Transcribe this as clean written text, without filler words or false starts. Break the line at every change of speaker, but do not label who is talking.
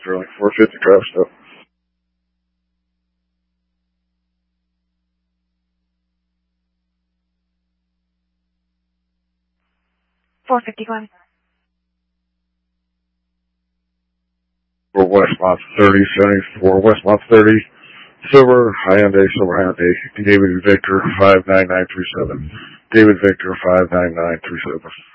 Sterling 450 Travis stuff.
$451.
For Westmont 3074, Westmont 30, Silver Hyundai, David Victor 59937. David Victor 59937.